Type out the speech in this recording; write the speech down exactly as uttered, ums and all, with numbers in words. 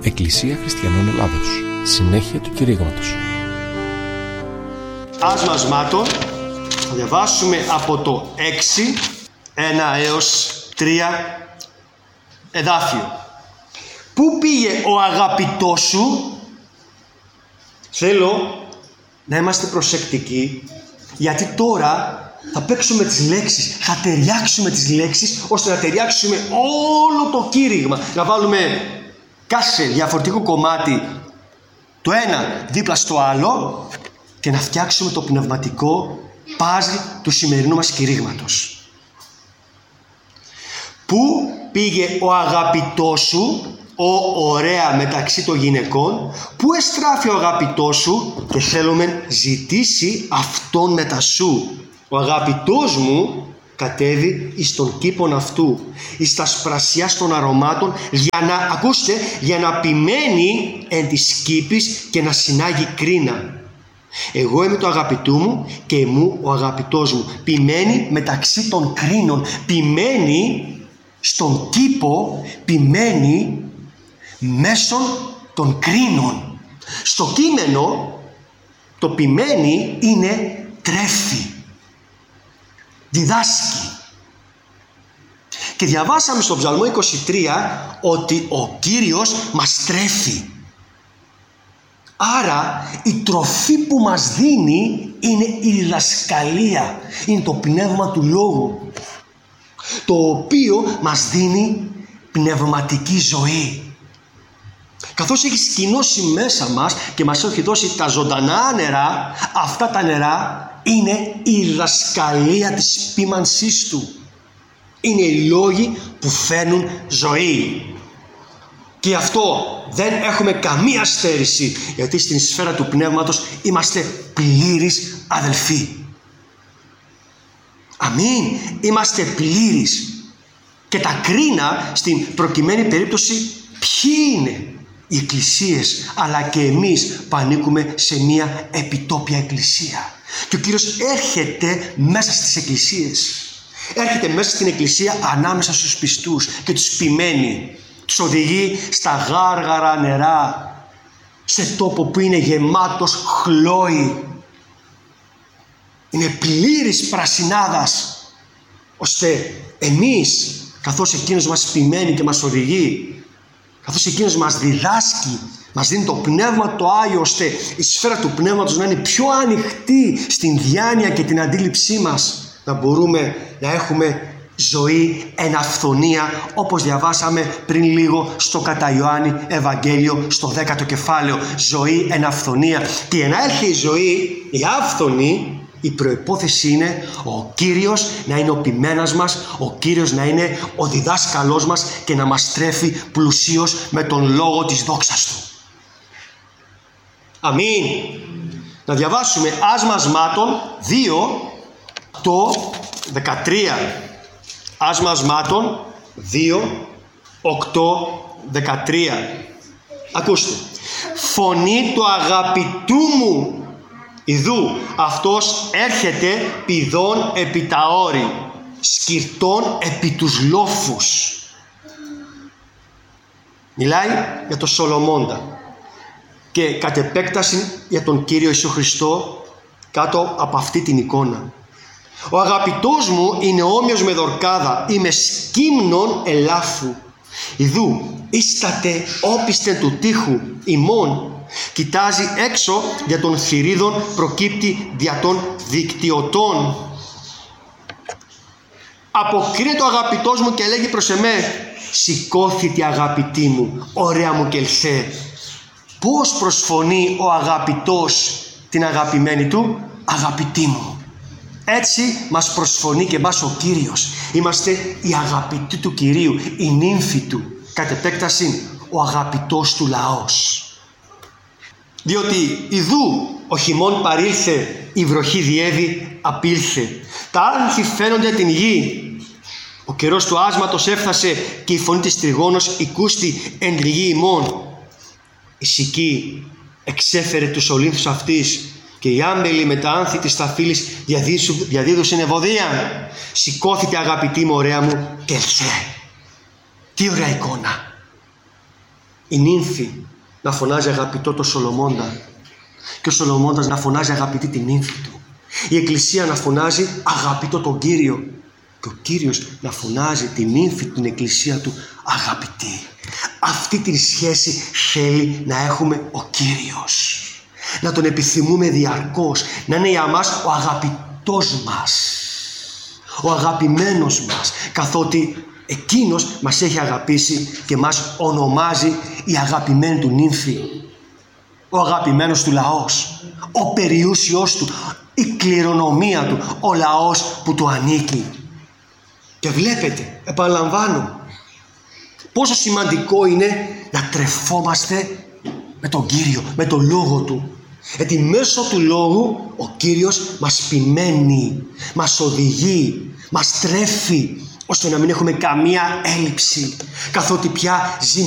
Εκκλησία Χριστιανών Ελλάδος. Συνέχεια του κηρύγματος. Άσμασμάτων θα διαβάσουμε από το έξι, ένα έως τρία εδάφιο. Πού πήγε ο αγαπητός σου? Θέλω να είμαστε προσεκτικοί, γιατί τώρα θα παίξουμε τις λέξεις, θα ταιριάξουμε τις λέξεις ώστε να ταιριάξουμε όλο το κήρυγμα. Να βάλουμε κάθε διαφορετικό κομμάτι το ένα δίπλα στο άλλο και να φτιάξουμε το πνευματικό παζλ του σημερινού μας κηρύγματος. Πού πήγε ο αγαπητός σου, ο ωραία μεταξύ των γυναικών? Πού εστράφει ο αγαπητός σου? Και θέλουμε ζητήσει αυτόν μετά σου. Ο αγαπητός μου κατέβει εις τον κήπον αυτού, εις τα σπρασιάς των αρωμάτων, για να, ακούστε, για να ποιμένει εν της κήπης και να συνάγει κρίνα. Εγώ είμαι το αγαπητού μου και μου ο αγαπητός μου. Ποιμένει μεταξύ των κρίνων, ποιμένει στον κήπο, ποιμένει μέσω των κρίνων. Στο κείμενο το ποιμένει είναι τρέφει, διδάσκει. Και διαβάσαμε στον Ψαλμό είκοσι τρία ότι ο Κύριος μας τρέφει. Άρα η τροφή που μας δίνει είναι η διδασκαλία, είναι το πνεύμα του λόγου, το οποίο μας δίνει πνευματική ζωή. Καθώς έχει σκηνώσει μέσα μας και μας έχει δώσει τα ζωντανά νερά, αυτά τα νερά είναι η διδασκαλία της ποίμανσής του. Είναι οι λόγοι που φέρνουν ζωή. Και αυτό δεν έχουμε καμία στέρηση, γιατί στην σφαίρα του πνεύματος είμαστε πλήρεις αδελφοί. Αμήν. Είμαστε πλήρεις. Και τα κρίνα στην προκειμένη περίπτωση ποιοι είναι? Οι εκκλησίες, αλλά και εμείς που ανήκουμε σε μια επιτόπια εκκλησία. Και ο Κύριος έρχεται μέσα στις εκκλησίες. Έρχεται μέσα στην εκκλησία ανάμεσα στους πιστούς και τους ποιμένει. Τους οδηγεί στα γάργαρα νερά, σε τόπο που είναι γεμάτος χλόι. Είναι πλήρης πρασινάδας, ώστε εμείς, καθώς εκείνος μας ποιμένει και μας οδηγεί, καθώς εκείνος μας διδάσκει, μας δίνει το πνεύμα το Άγιο, ώστε η σφαίρα του πνεύματος να είναι πιο ανοιχτή στην διάνοια και την αντίληψή μας, να μπορούμε να έχουμε ζωή εν αυθονία, όπως διαβάσαμε πριν λίγο στο κατά Ιωάννη Ευαγγέλιο στο δέκατο κεφάλαιο. Ζωή εν αυθονία. Και για να έρχει η ζωή η άφθονη, η προϋπόθεση είναι ο Κύριος να είναι ο ποιμένας μας, ο Κύριος να είναι ο διδάσκαλός μας και να μας τρέφει πλουσίως με τον λόγο της δόξας Του. Αμήν. Να διαβάσουμε άσμασμάτων δύο το δεκατρία. Άσμασμάτων δύο, οκτώ, δεκατρία. Ακούστε. Φωνή του αγαπητού μου, ιδού αυτός έρχεται πηδών επί τα όρη, σκυρτών επί τους λόφους. Μιλάει για τον Σολομώντα και κατ' επέκταση για τον Κύριο Ιησού Χριστό κάτω από αυτή την εικόνα. Ο αγαπητός μου είναι όμοιος με δορκάδα, είμαι σκύμνων ελάφου. Ιδού ίσταται όπισθεν του τείχου ημών, κοιτάζει έξω για των θηρίδων, προκύπτει δια των δικτυωτών. Αποκρίνεται ο αγαπητός μου και λέγει προς εμέ, σηκώθητη αγαπητή μου, ωραία μου κελθέ. Πώς προσφωνεί ο αγαπητός την αγαπημένη του? Αγαπητή μου. Έτσι μας προσφωνεί και εμάς ο Κύριος. Είμαστε οι αγαπητοί του Κυρίου, η νύμφη του, κατ' επέκταση ο αγαπητός του λαός. Διότι ιδού ο χειμών παρήλθε, η βροχή διέβη απήλθε. Τα άνθη φαίνονται την γη. Ο καιρός του άσματος έφτασε και η φωνή της τριγώνος οικούστη εν τη γη ημών. Η σική εξέφερε τους ολύνθους αυτής και οι άμπελοι με τα άνθη της σταφύλης διαδίδουσαν ευωδία. Σηκώθηκε αγαπητή μου, ωραία μου, και ελθέ. Τι ωραία εικόνα. η νύμφη να φωνάζει αγαπητό το Σολομώντα και ο Σολομώντας να φωνάζει αγαπητή την νύμφη του. Η Εκκλησία να φωνάζει αγαπητό τον Κύριο και ο Κύριος να φωνάζει την νύμφη την Εκκλησία του αγαπητή. Αυτή τη σχέση θέλει να έχουμε ο Κύριος. Να τον επιθυμούμε διαρκώς, να είναι για μας ο αγαπητός μας, ο αγαπημένος μας, καθότι Εκείνος μας έχει αγαπήσει και μας ονομάζει η αγαπημένη του νύμφη, ο αγαπημένος του λαός, ο περιούσιος του, η κληρονομία του, ο λαός που του ανήκει. Και βλέπετε, επαναλαμβάνω, πόσο σημαντικό είναι να τρεφόμαστε με τον Κύριο, με τον Λόγο Του. Γιατί μέσω του Λόγου ο Κύριος μας ποιμένει, μας οδηγεί, μας τρέφει, ώστε να μην έχουμε καμία έλλειψη, καθότι πια ζει